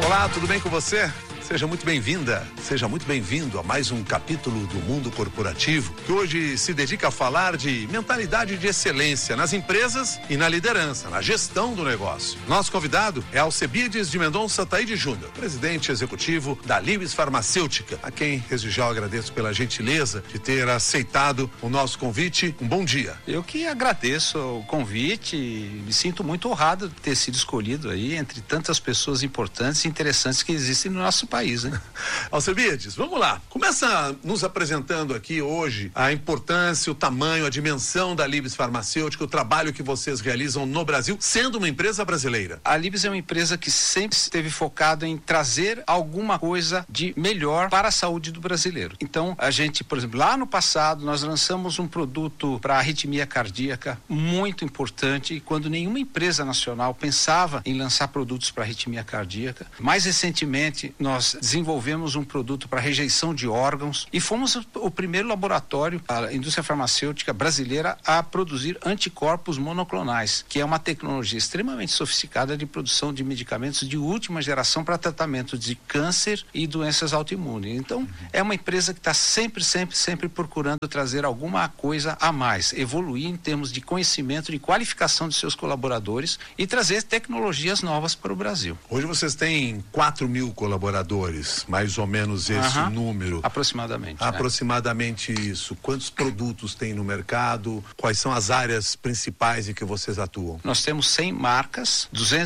Olá, tudo bem com você? Seja muito bem-vinda, seja muito bem-vindo a mais um capítulo do Mundo Corporativo, que hoje se dedica a falar de mentalidade de excelência nas empresas e na liderança, na gestão do negócio. Nosso convidado é Alcebiades de Mendonça Taide Júnior, presidente executivo da Libes Farmacêutica, a quem desde já eu agradeço pela gentileza de ter aceitado o nosso convite. Um bom dia. Eu que agradeço o convite e me sinto muito honrado de ter sido escolhido aí entre tantas pessoas importantes e interessantes que existem no nosso país. Alcebiades, vamos lá. Começa nos apresentando aqui hoje a importância, o tamanho, a dimensão da Libes Farmacêutica, o trabalho que vocês realizam no Brasil, sendo uma empresa brasileira. A Libes é uma empresa que sempre esteve focada em trazer alguma coisa de melhor para a saúde do brasileiro. Então, a gente, por exemplo, lá no passado, nós lançamos um produto para arritmia cardíaca muito importante, e quando nenhuma empresa nacional pensava em lançar produtos para arritmia cardíaca. Mais recentemente, nós desenvolvemos um produto para rejeição de órgãos e fomos o primeiro laboratório, a indústria farmacêutica brasileira, a produzir anticorpos monoclonais, que é uma tecnologia extremamente sofisticada de produção de medicamentos de última geração para tratamento de câncer e doenças autoimunes. Então, é uma empresa que está sempre procurando trazer alguma coisa a mais, evoluir em termos de conhecimento, de qualificação de seus colaboradores e trazer tecnologias novas para o Brasil. Hoje vocês têm 4.000 colaboradores, mais ou menos esse número. Aproximadamente. Aproximadamente isso. Quantos produtos tem no mercado? Quais são as áreas principais em que vocês atuam? Nós temos 100 marcas,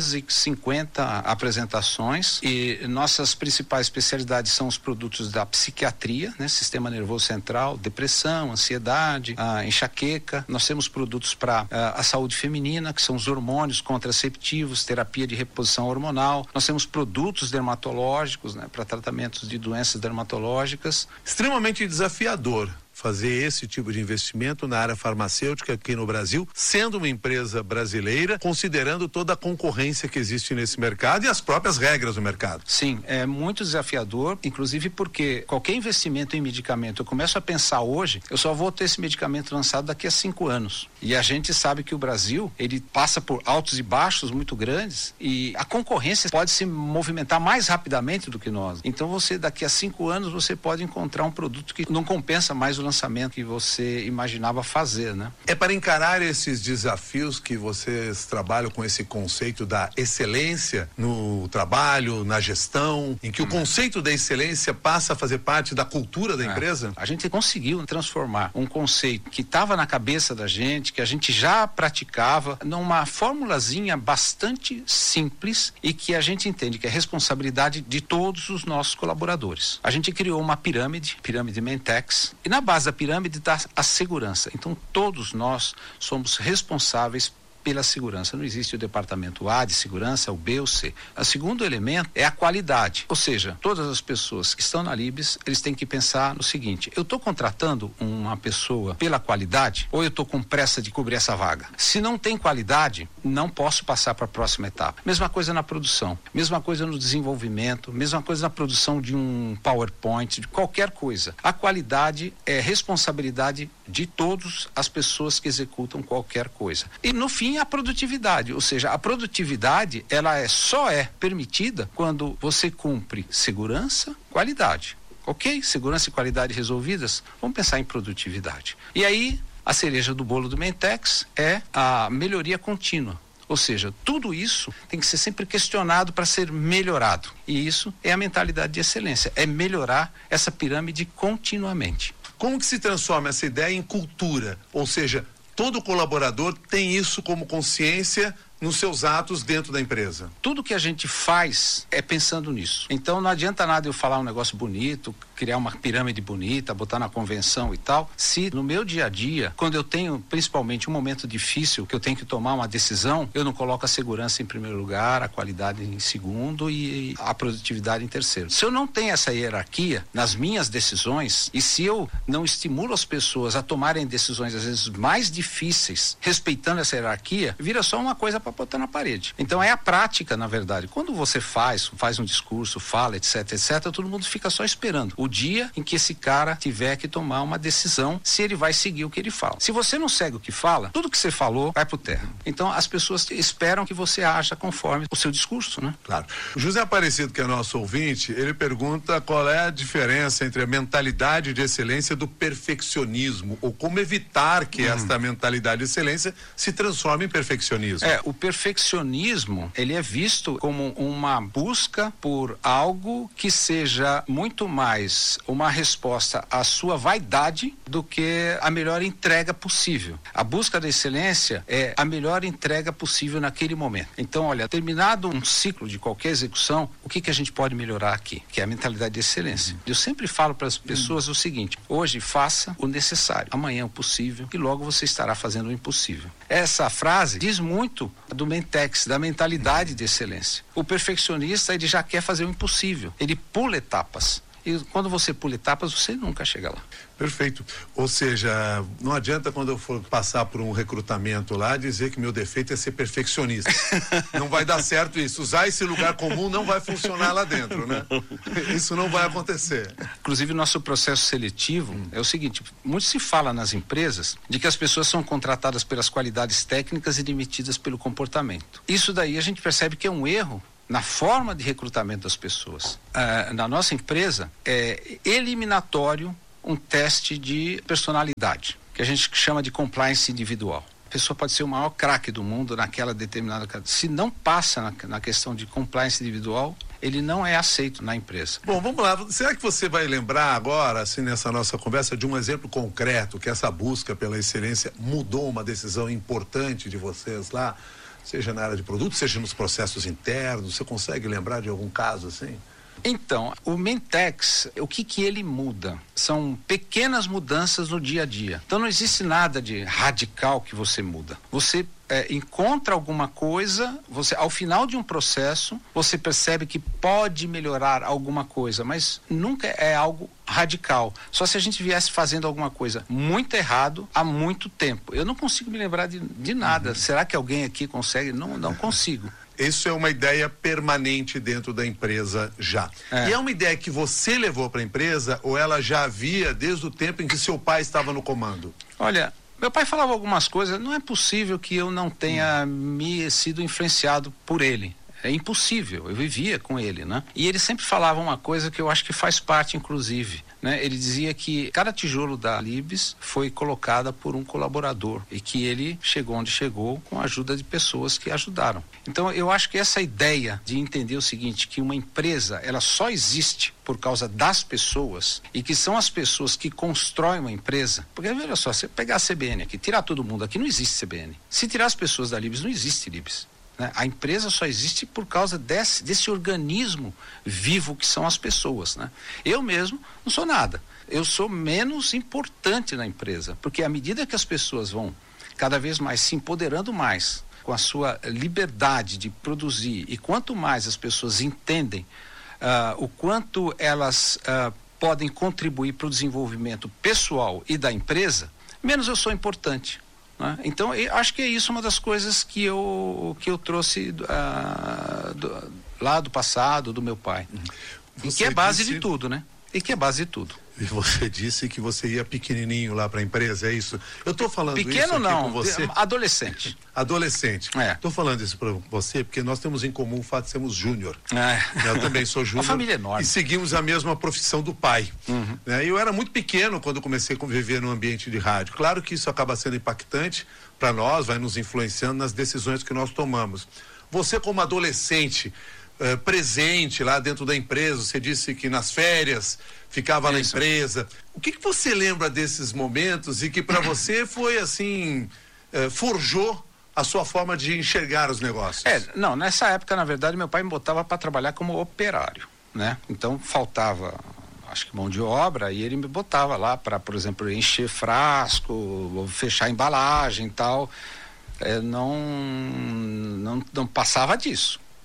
250 apresentações e nossas principais especialidades são os produtos da psiquiatria, né? Sistema nervoso central, depressão, ansiedade, a enxaqueca. Nós temos produtos para a saúde feminina, que são os hormônios contraceptivos, terapia de reposição hormonal. Nós temos produtos dermatológicos, né, para tratamentos de doenças dermatológicas. Extremamente desafiador fazer esse tipo de investimento na área farmacêutica aqui no Brasil, sendo uma empresa brasileira, considerando toda a concorrência que existe nesse mercado e as próprias regras do mercado. Sim, é muito desafiador, inclusive porque qualquer investimento em medicamento, eu começo a pensar hoje, eu só vou ter esse medicamento lançado daqui a 5 anos. E a gente sabe que o Brasil, ele passa por altos e baixos muito grandes e a concorrência pode se movimentar mais rapidamente do que nós. Então você, daqui a 5 anos, você pode encontrar um produto que não compensa mais o lançamento que você imaginava fazer, né? É para encarar esses desafios que vocês trabalham com esse conceito da excelência no trabalho, na gestão, em que o conceito da excelência passa a fazer parte da cultura da empresa? A gente conseguiu transformar um conceito que estava na cabeça da gente, que a gente já praticava, numa formulazinha bastante simples e que a gente entende que é responsabilidade de todos os nossos colaboradores. A gente criou uma pirâmide Mentex, e na base da pirâmide está a segurança. Então, todos nós somos responsáveis pela segurança. Não existe o departamento A de segurança, o B ou C. O segundo elemento é a qualidade. Ou seja, todas as pessoas que estão na Libes, eles têm que pensar no seguinte: eu estou contratando uma pessoa pela qualidade ou eu estou com pressa de cobrir essa vaga? Se não tem qualidade, não posso passar para a próxima etapa. Mesma coisa na produção, mesma coisa no desenvolvimento, mesma coisa na produção de um PowerPoint, de qualquer coisa. A qualidade é responsabilidade de todas as pessoas que executam qualquer coisa. E no fim, a produtividade, ou seja, a produtividade ela só é permitida quando você cumpre segurança, qualidade. Ok? Segurança e qualidade resolvidas, vamos pensar em produtividade. E aí, a cereja do bolo do Mentex é a melhoria contínua. Ou seja, tudo isso tem que ser sempre questionado para ser melhorado. E isso é a mentalidade de excelência, é melhorar essa pirâmide continuamente. Como que se transforma essa ideia em cultura? Ou seja, todo colaborador tem isso como consciência nos seus atos dentro da empresa. Tudo que a gente faz é pensando nisso. Então não adianta nada eu falar um negócio bonito, criar uma pirâmide bonita, botar na convenção e tal, se no meu dia a dia, quando eu tenho principalmente um momento difícil, que eu tenho que tomar uma decisão, eu não coloco a segurança em primeiro lugar, a qualidade em segundo e a produtividade em terceiro. Se eu não tenho essa hierarquia nas minhas decisões e se eu não estimulo as pessoas a tomarem decisões às vezes mais difíceis, respeitando essa hierarquia, vira só uma coisa para botar na parede. Então é a prática, na verdade. Quando você faz um discurso, fala, etc, todo mundo fica só esperando. o dia em que esse cara tiver que tomar uma decisão se ele vai seguir o que ele fala. Se você não segue o que fala, tudo que você falou vai pro terra. Então as pessoas esperam que você haja conforme o seu discurso, né? Claro. O José Aparecido, que é nosso ouvinte, ele pergunta qual é a diferença entre a mentalidade de excelência do perfeccionismo, ou como evitar que esta mentalidade de excelência se transforme em perfeccionismo. O perfeccionismo, ele é visto como uma busca por algo que seja muito mais uma resposta à sua vaidade do que a melhor entrega possível. A busca da excelência é a melhor entrega possível naquele momento. Então, olha, terminado um ciclo de qualquer execução, o que a gente pode melhorar aqui? Que é a mentalidade de excelência. Eu sempre falo para as pessoas o seguinte: hoje faça o necessário, amanhã o possível e logo você estará fazendo o impossível. Essa frase diz muito do Mentex, da mentalidade de excelência. O perfeccionista, ele já quer fazer o impossível, ele pula etapas. E quando você pula etapas, você nunca chega lá. Perfeito. Ou seja, não adianta quando eu for passar por um recrutamento lá dizer que meu defeito é ser perfeccionista. Não vai dar certo isso. Usar esse lugar comum não vai funcionar lá dentro, né? Isso não vai acontecer. Inclusive, o nosso processo seletivo é o seguinte: muito se fala nas empresas de que as pessoas são contratadas pelas qualidades técnicas e demitidas pelo comportamento. Isso daí a gente percebe que é um erro na forma de recrutamento das pessoas. Na nossa empresa, é eliminatório um teste de personalidade, que a gente chama de compliance individual. A pessoa pode ser o maior craque do mundo naquela determinada... Se não passa na questão de compliance individual, ele não é aceito na empresa. Bom, vamos lá. Será que você vai lembrar agora, assim, nessa nossa conversa, de um exemplo concreto que essa busca pela excelência mudou uma decisão importante de vocês lá? Seja na área de produto, seja nos processos internos, você consegue lembrar de algum caso assim? Então, o Mentex, o que ele muda? São pequenas mudanças no dia a dia. Então não existe nada de radical que você muda. Você encontra alguma coisa, ao final de um processo, você percebe que pode melhorar alguma coisa, mas nunca é algo radical. Só se a gente viesse fazendo alguma coisa muito errado há muito tempo. Eu não consigo me lembrar de nada. Será que alguém aqui consegue? Não consigo. Isso é uma ideia permanente dentro da empresa já. E é uma ideia que você levou para a empresa ou ela já havia desde o tempo em que seu pai estava no comando? Olha, meu pai falava algumas coisas, não é possível que eu não tenha sido influenciado por ele. É impossível, eu vivia com ele, né? E ele sempre falava uma coisa que eu acho que faz parte, inclusive, né? Ele dizia que cada tijolo da Libes foi colocada por um colaborador e que ele chegou onde chegou com a ajuda de pessoas que ajudaram. Então, eu acho que essa ideia de entender o seguinte, que uma empresa, ela só existe por causa das pessoas e que são as pessoas que constroem uma empresa. Porque, veja só, você pegar a CBN aqui, tirar todo mundo aqui, não existe CBN. Se tirar as pessoas da Libes, não existe Libes. Né? A empresa só existe por causa desse organismo vivo que são as pessoas, né? Eu mesmo não sou nada, eu sou menos importante na empresa, porque à medida que as pessoas vão cada vez mais se empoderando mais com a sua liberdade de produzir, e quanto mais as pessoas entendem o quanto elas podem contribuir para o desenvolvimento pessoal e da empresa, menos eu sou importante. Né? Então, eu acho que é isso uma das coisas que eu trouxe lá do passado, do meu pai. E que é base de tudo, né? E que é base de tudo. E você disse que você ia pequenininho lá para a empresa, é isso? Eu estou falando pequeno isso aqui não, com você. Adolescente. Adolescente. Estou falando isso para você porque nós temos em comum o fato de sermos júnior. Eu também sou júnior. Uma família enorme. E seguimos a mesma profissão do pai. Né? Eu era muito pequeno quando comecei a conviver no ambiente de rádio. Claro que isso acaba sendo impactante para nós, vai nos influenciando nas decisões que nós tomamos. Você como adolescente, presente lá dentro da empresa, você disse que nas férias ficava na empresa. O que você lembra desses momentos e que para você foi assim, forjou a sua forma de enxergar os negócios? Não, nessa época, na verdade, meu pai me botava para trabalhar como operário, né? Então faltava, acho que mão de obra, e ele me botava lá para, por exemplo, encher frasco, fechar embalagem e tal. Não passava disso.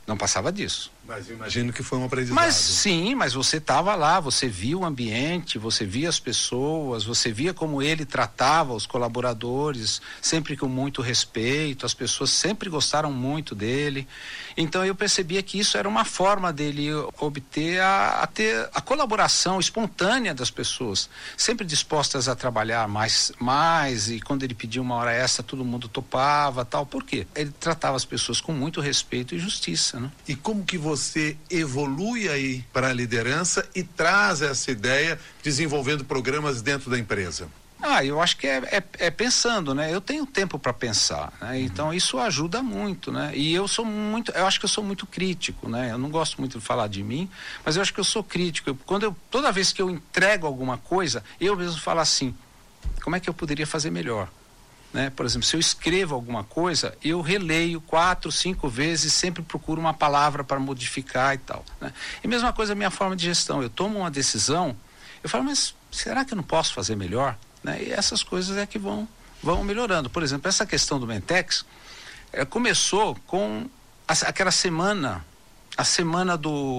Não passava disso. Mas eu imagino que foi um aprendizado. Mas sim, mas você estava lá, você via o ambiente, você via as pessoas, você via como ele tratava os colaboradores, sempre com muito respeito, as pessoas sempre gostaram muito dele. Então eu percebia que isso era uma forma dele obter ter a colaboração espontânea das pessoas, sempre dispostas a trabalhar mais, e quando ele pedia uma hora extra, todo mundo topava, tal. Por quê? Ele tratava as pessoas com muito respeito e justiça, né? E como que você evolui aí para a liderança e traz essa ideia desenvolvendo programas dentro da empresa? Eu acho que é pensando, né? Eu tenho tempo para pensar, né? Então isso ajuda muito, né? E eu acho que eu sou muito crítico, né? Eu não gosto muito de falar de mim, mas eu acho que eu sou crítico. Toda vez que eu entrego alguma coisa, eu mesmo falo assim, como é que eu poderia fazer melhor? Né? Por exemplo, se eu escrevo alguma coisa, eu releio 4, 5 vezes, sempre procuro uma palavra para modificar e tal, né? E mesma coisa a minha forma de gestão, eu tomo uma decisão, eu falo, mas será que eu não posso fazer melhor? Né? E essas coisas é que vão melhorando. Por exemplo, essa questão do Mentex começou com aquela semana, a semana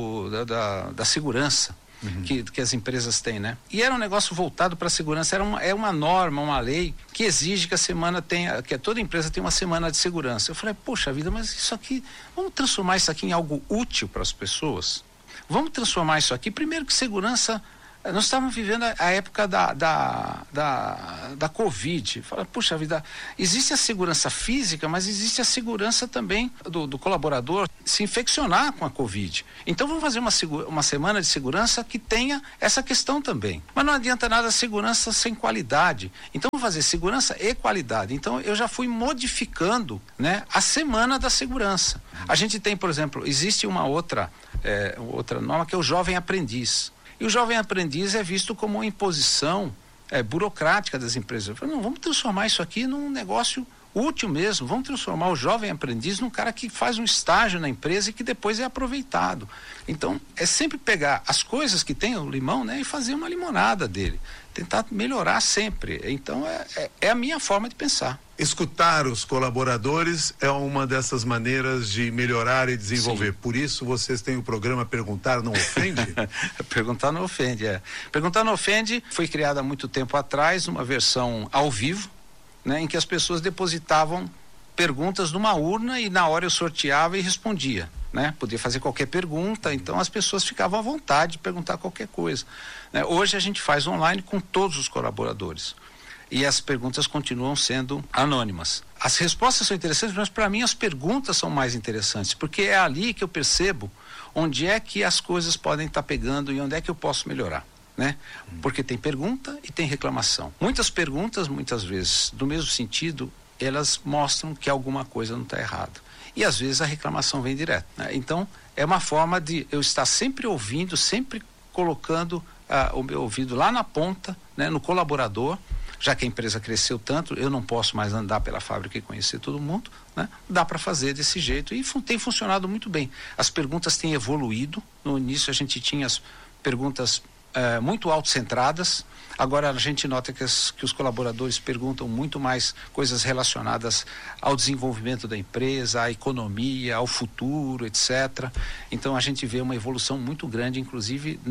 da segurança. Que as empresas têm, né? E era um negócio voltado para a segurança, é uma norma, uma lei que exige que a semana tenha, que toda empresa tenha uma semana de segurança. Eu falei, poxa vida, mas isso aqui, vamos transformar isso aqui em algo útil para as pessoas? Vamos transformar isso aqui, primeiro que segurança, nós estávamos vivendo a época da Covid. Fala, puxa vida, existe a segurança física, mas existe a segurança também do colaborador se infeccionar com a Covid. Então vamos fazer uma semana de segurança que tenha essa questão também. Mas não adianta nada segurança sem qualidade. Então vamos fazer segurança e qualidade. Então eu já fui modificando, né, a semana da segurança. A gente tem, por exemplo, existe uma outra norma que é o jovem aprendiz. E o jovem aprendiz é visto como uma imposição burocrática das empresas. Eu falei, não, vamos transformar isso aqui num negócio útil mesmo. Vamos transformar o jovem aprendiz num cara que faz um estágio na empresa e que depois é aproveitado. Então, é sempre pegar as coisas que tem o limão, né, e fazer uma limonada dele. Tentar melhorar sempre. Então, é a minha forma de pensar. Escutar os colaboradores é uma dessas maneiras de melhorar e desenvolver. Sim. Por isso vocês têm o programa Perguntar Não Ofende? Perguntar Não Ofende, Perguntar Não Ofende foi criada há muito tempo atrás, uma versão ao vivo, né, em que as pessoas depositavam perguntas numa urna e na hora eu sorteava e respondia, né? Podia fazer qualquer pergunta, então as pessoas ficavam à vontade de perguntar qualquer coisa, né? Hoje a gente faz online com todos os colaboradores. E as perguntas continuam sendo anônimas. As respostas são interessantes, mas para mim as perguntas são mais interessantes, porque é ali que eu percebo onde é que as coisas podem estar pegando e onde é que eu posso melhorar, né? Porque tem pergunta e tem reclamação. Muitas perguntas, muitas vezes, do mesmo sentido, elas mostram que alguma coisa não está errada. E às vezes a reclamação vem direto, né? Então, é uma forma de eu estar sempre ouvindo, sempre colocando o meu ouvido lá na ponta, né, no colaborador. Já que a empresa cresceu tanto, eu não posso mais andar pela fábrica e conhecer todo mundo, né? Dá para fazer desse jeito e tem funcionado muito bem. As perguntas têm evoluído. No início a gente tinha as perguntas muito autocentradas. Agora a gente nota que os colaboradores perguntam muito mais coisas relacionadas ao desenvolvimento da empresa, à economia, ao futuro, etc. Então a gente vê uma evolução muito grande, inclusive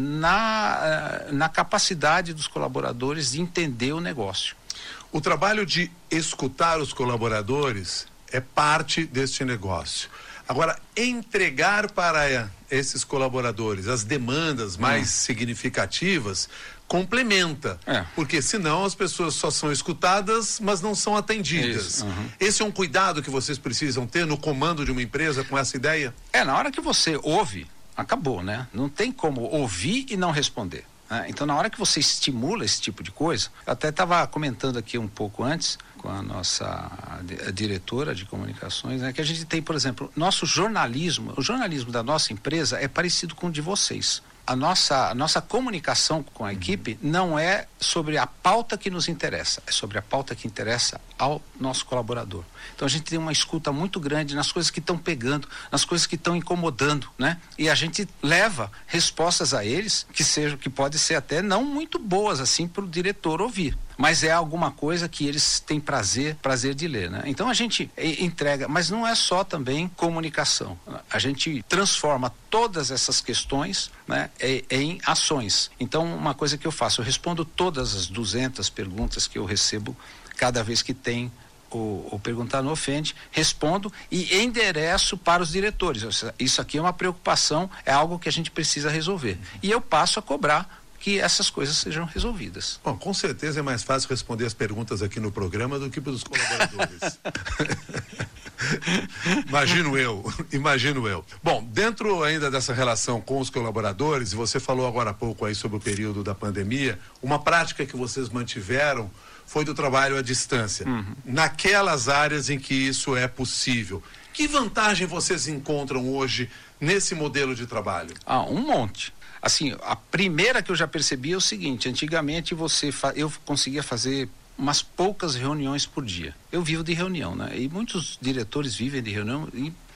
na capacidade dos colaboradores de entender o negócio. O trabalho de escutar os colaboradores é parte deste negócio. Agora, entregar para esses colaboradores as demandas mais significativas complementa, porque senão as pessoas só são escutadas, mas não são atendidas. Esse é um cuidado que vocês precisam ter no comando de uma empresa com essa ideia? Na hora que você ouve, acabou, né? Não tem como ouvir e não responder. Então, na hora que você estimula esse tipo de coisa, eu até estava comentando aqui um pouco antes com a nossa diretora de comunicações, né, que a gente tem, por exemplo, nosso jornalismo, o jornalismo da nossa empresa é parecido com o de vocês. A nossa comunicação com a equipe não é sobre a pauta que nos interessa, é sobre a pauta que interessa ao nosso colaborador. Então a gente tem uma escuta muito grande nas coisas que estão pegando, nas coisas que estão incomodando, né? E a gente leva respostas a eles que podem ser até não muito boas assim para o diretor ouvir. mas é alguma coisa que eles têm prazer de ler, né? Então a gente entrega, mas não é só também comunicação. A gente transforma todas essas questões, né, em ações. Então, uma coisa que eu faço, eu respondo todas as 200 perguntas que eu recebo cada vez que tem o Perguntar Não Ofende, respondo e endereço para os diretores. Isso aqui é uma preocupação, é algo que a gente precisa resolver. E eu passo a cobrar que essas coisas sejam resolvidas. Bom, com certeza é mais fácil responder as perguntas aqui no programa do que para os colaboradores. Imagino eu. Bom, dentro ainda dessa relação com os colaboradores, você falou agora há pouco aí sobre o período da pandemia, uma prática que vocês mantiveram foi do trabalho à distância, naquelas áreas em que isso é possível. Que vantagem vocês encontram hoje nesse modelo de trabalho? Um monte. Assim, a primeira que eu já percebi é o seguinte: antigamente eu conseguia fazer umas poucas reuniões por dia. Eu vivo de reunião, né? E muitos diretores vivem de reunião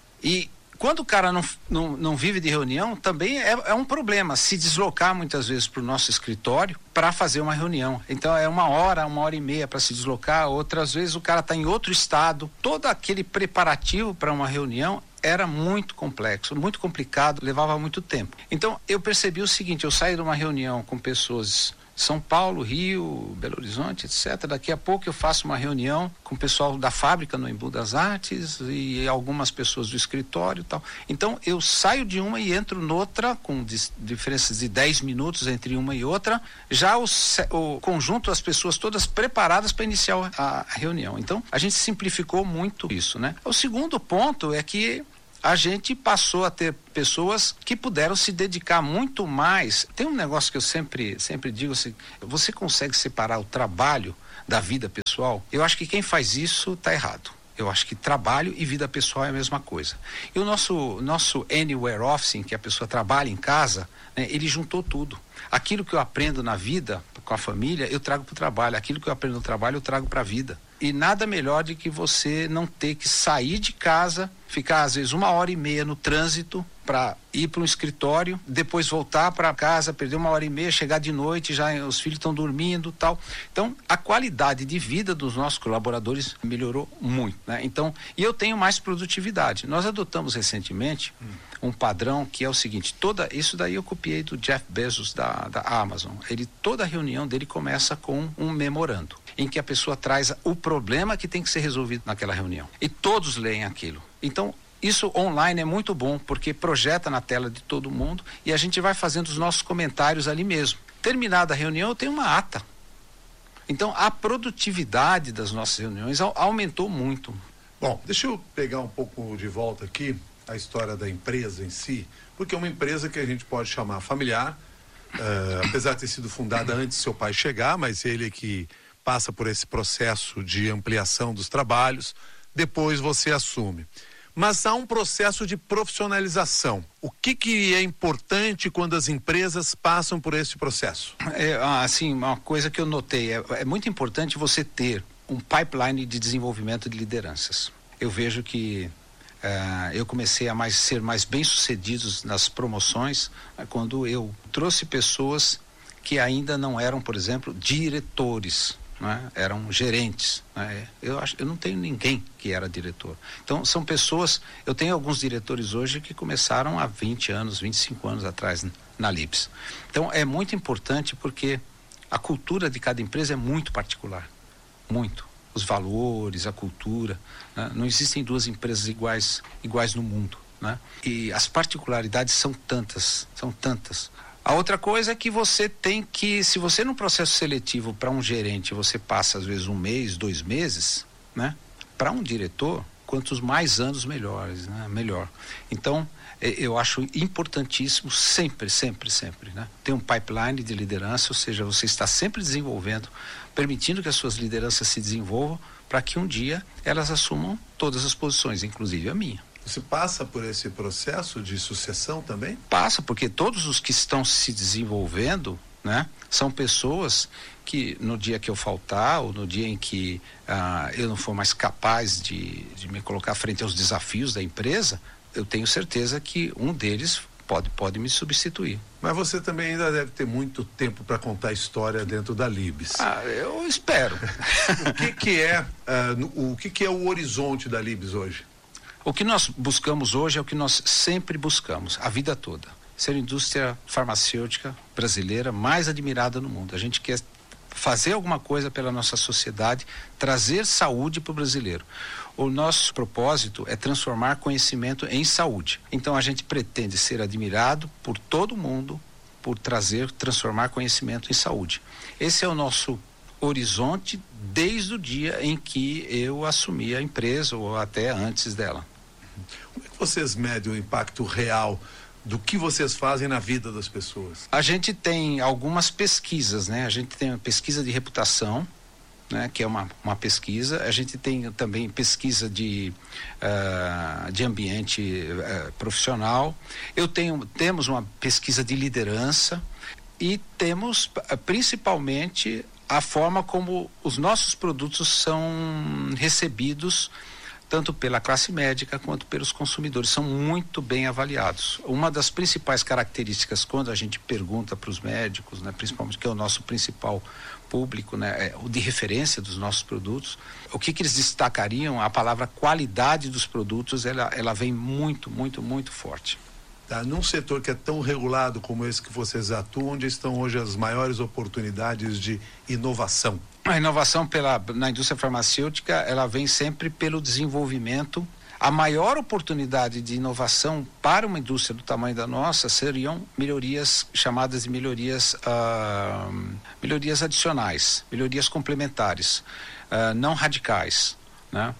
e quando o cara não vive de reunião, também é um problema se deslocar muitas vezes para o nosso escritório para fazer uma reunião. Então é 1 hora e meia para se deslocar, outras vezes o cara está em outro estado. Todo aquele preparativo para uma reunião era muito complexo, muito complicado, levava muito tempo. Então eu percebi o seguinte: eu saí de uma reunião com pessoas São Paulo, Rio, Belo Horizonte, etc. Daqui a pouco eu faço uma reunião com o pessoal da fábrica no Embu das Artes e algumas pessoas do escritório e tal. Então eu saio de uma e entro noutra, com diferenças de 10 minutos entre uma e outra, já o conjunto, as pessoas todas preparadas para iniciar a reunião. Então a gente simplificou muito isso, né? O segundo ponto é que a gente passou a ter pessoas que puderam se dedicar muito mais. Tem um negócio que eu sempre digo assim: você consegue separar o trabalho da vida pessoal? Eu acho que quem faz isso está errado. Eu acho que trabalho e vida pessoal é a mesma coisa. E o nosso Anywhere Office, em que a pessoa trabalha em casa, né, ele juntou tudo. Aquilo que eu aprendo na vida, com a família, eu trago para o trabalho. Aquilo que eu aprendo no trabalho, eu trago para a vida. E nada melhor do que você não ter que sair de casa, ficar às vezes 1h30 no trânsito para ir para um escritório, depois voltar para casa, perder 1h30, chegar de noite, já os filhos estão dormindo, tal. Então, a qualidade de vida dos nossos colaboradores melhorou muito, né? Então, e eu tenho mais produtividade. Nós adotamos recentemente um padrão que é o seguinte: isso daí eu copiei do Jeff Bezos da Amazon. Toda a reunião dele começa com um memorando, em que a pessoa traz o problema que tem que ser resolvido naquela reunião. E todos leem aquilo. Então, isso online é muito bom, porque projeta na tela de todo mundo e a gente vai fazendo os nossos comentários ali mesmo. Terminada a reunião, eu tenho uma ata. Então, a produtividade das nossas reuniões aumentou muito. Bom, deixa eu pegar um pouco de volta aqui a história da empresa em si, porque é uma empresa que a gente pode chamar familiar, apesar de ter sido fundada antes do seu pai chegar, mas ele é que passa por esse processo de ampliação dos trabalhos, depois você assume. Mas há um processo de profissionalização. O que é importante quando as empresas passam por esse processo? Assim, uma coisa que eu notei, é muito importante você ter um pipeline de desenvolvimento de lideranças. Eu vejo que eu comecei a ser mais bem-sucedidos nas promoções quando eu trouxe pessoas que ainda não eram, por exemplo, diretores, né? Eram gerentes, né? Eu não tenho ninguém que era diretor. Então são pessoas, eu tenho alguns diretores hoje que começaram há 20 anos, 25 anos atrás na Lips. Então é muito importante porque a cultura de cada empresa é muito particular, muito. Os valores, a cultura, né? Não existem duas empresas iguais no mundo, né? E as particularidades são tantas. A outra coisa é que você tem que, se você no processo seletivo para um gerente, você passa às vezes 1 mês, 2 meses, né? Para um diretor, quantos mais anos melhores, né? Melhor. Então, eu acho importantíssimo sempre, né? Ter um pipeline de liderança, ou seja, você está sempre desenvolvendo, permitindo que as suas lideranças se desenvolvam para que um dia elas assumam todas as posições, inclusive a minha. Você passa por esse processo de sucessão também? Passa, porque todos os que estão se desenvolvendo, né, são pessoas que no dia que eu faltar ou no dia em que eu não for mais capaz de me colocar frente aos desafios da empresa, eu tenho certeza que um deles pode me substituir. Mas você também ainda deve ter muito tempo para contar a história dentro da Libes. Eu espero. O que é o horizonte da Libes hoje? O que nós buscamos hoje é o que nós sempre buscamos, a vida toda. Ser a indústria farmacêutica brasileira mais admirada no mundo. A gente quer fazer alguma coisa pela nossa sociedade, trazer saúde para o brasileiro. O nosso propósito é transformar conhecimento em saúde. Então a gente pretende ser admirado por todo mundo por transformar conhecimento em saúde. Esse é o nosso horizonte desde o dia em que eu assumi a empresa ou até antes dela. Como é que vocês medem o impacto real do que vocês fazem na vida das pessoas? A gente tem algumas pesquisas, né? A gente tem uma pesquisa de reputação, né? Que é uma pesquisa. A gente tem também pesquisa de ambiente profissional. Temos uma pesquisa de liderança e temos principalmente a forma como os nossos produtos são recebidos tanto pela classe médica quanto pelos consumidores, são muito bem avaliados. Uma das principais características quando a gente pergunta para os médicos, né, principalmente que é o nosso principal público, né, o de referência dos nossos produtos, o que eles destacariam, a palavra qualidade dos produtos, ela vem muito, muito, muito forte. Num setor que é tão regulado como esse que vocês atuam, onde estão hoje as maiores oportunidades de inovação? A inovação na indústria farmacêutica, ela vem sempre pelo desenvolvimento. A maior oportunidade de inovação para uma indústria do tamanho da nossa seriam melhorias chamadas de melhorias adicionais, melhorias complementares, não radicais, né?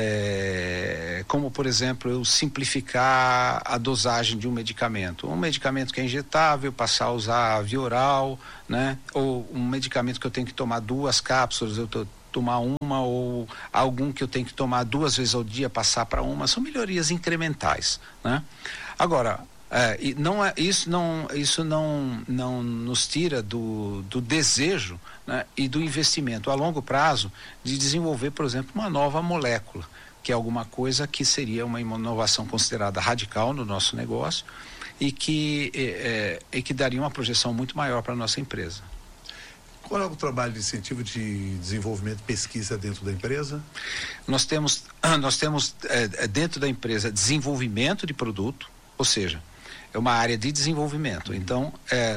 Como, por exemplo, eu simplificar a dosagem de um medicamento que é injetável, passar a usar via oral, né? Ou um medicamento que eu tenho que tomar 2 cápsulas, eu tomar uma, ou algum que eu tenho que tomar 2 vezes ao dia, passar para uma. São melhorias incrementais, né? Agora, isso não nos tira do desejo, né, e do investimento a longo prazo de desenvolver, por exemplo, uma nova molécula, que é alguma coisa que seria uma inovação considerada radical no nosso negócio e que daria uma projeção muito maior para a nossa empresa. Qual é o trabalho de incentivo de desenvolvimento e pesquisa dentro da empresa? Nós temos dentro da empresa desenvolvimento de produto, ou seja, é uma área de desenvolvimento. Então,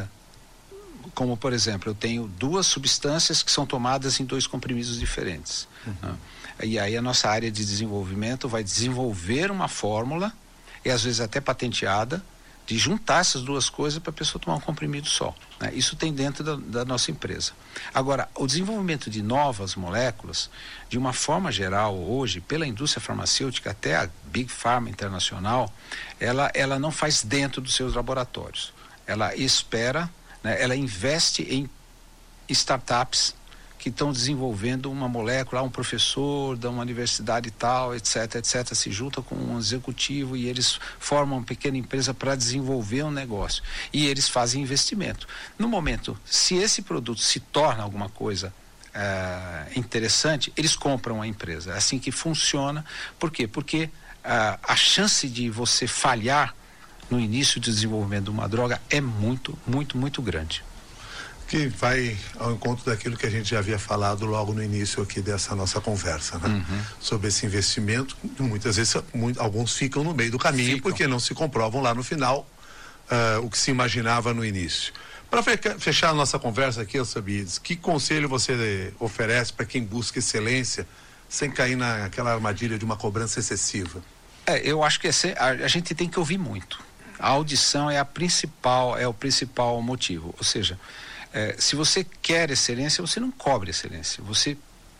como por exemplo, eu tenho 2 substâncias que são tomadas em 2 comprimidos diferentes. Né? E aí a nossa área de desenvolvimento vai desenvolver uma fórmula, e às vezes até patenteada, de juntar essas 2 coisas para a pessoa tomar um comprimido só. Né? Isso tem dentro da nossa empresa. Agora, o desenvolvimento de novas moléculas, de uma forma geral, hoje, pela indústria farmacêutica, até a Big Pharma internacional, ela não faz dentro dos seus laboratórios. Ela espera, né, ela investe em startups que estão desenvolvendo uma molécula, um professor de uma universidade tal, etc, se junta com um executivo e eles formam uma pequena empresa para desenvolver um negócio. E eles fazem investimento. No momento, se esse produto se torna alguma coisa interessante, eles compram a empresa. É assim que funciona. Por quê? Porque a chance de você falhar no início do desenvolvimento de uma droga é muito, muito, muito grande. Que vai ao encontro daquilo que a gente já havia falado logo no início aqui dessa nossa conversa, né? Sobre esse investimento, muitas vezes alguns ficam no meio do caminho porque não se comprovam lá no final o que se imaginava no início. Para fechar a nossa conversa aqui, Alcibiades, que conselho você oferece para quem busca excelência sem cair naquela armadilha de uma cobrança excessiva? Eu acho que a gente tem que ouvir muito. A audição é o principal motivo, ou seja, se você quer excelência, você não cobre excelência. Você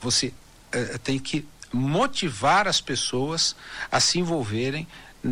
tem que motivar as pessoas a se envolverem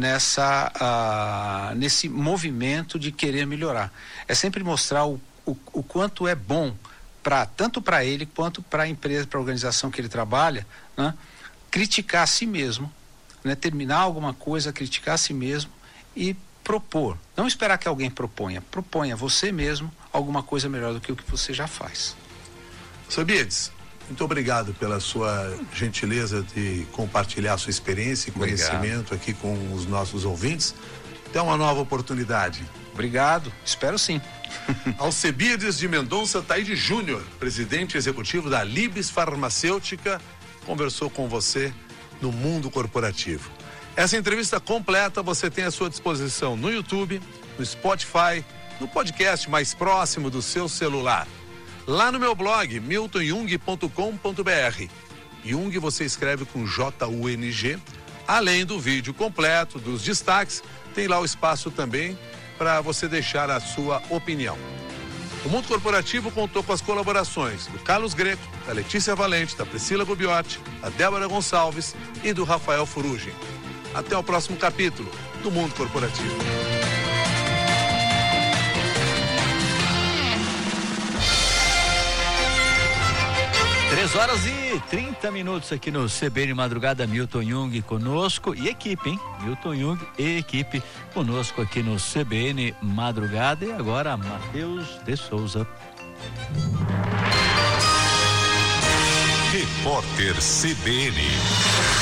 nesse movimento de querer melhorar. É sempre mostrar o quanto é bom tanto para ele quanto para a empresa, para a organização que ele trabalha, né? Criticar a si mesmo, né? Terminar alguma coisa, criticar a si mesmo e propor. Não esperar que alguém proponha você mesmo alguma coisa melhor do que o que você já faz. Alcibiades, muito obrigado pela sua gentileza de compartilhar sua experiência e conhecimento aqui com os nossos ouvintes. Até uma nova oportunidade. Obrigado, espero sim. Alcebiades de Mendonça Taide Júnior, presidente executivo da Libes Farmacêutica, conversou com você no Mundo Corporativo. Essa entrevista completa você tem à sua disposição no YouTube, no Spotify, no podcast mais próximo do seu celular. Lá no meu blog, miltonjung.com.br. Jung você escreve com J-U-N-G. Além do vídeo completo, dos destaques, tem lá o espaço também para você deixar a sua opinião. O Mundo Corporativo contou com as colaborações do Carlos Greco, da Letícia Valente, da Priscila Gubiotti, da Débora Gonçalves e do Rafael Furugem. Até o próximo capítulo do Mundo Corporativo. 3h30 aqui no CBN Madrugada. Milton Jung conosco e equipe, hein? Milton Jung e equipe conosco aqui no CBN Madrugada. E agora Matheus de Souza. Repórter CBN.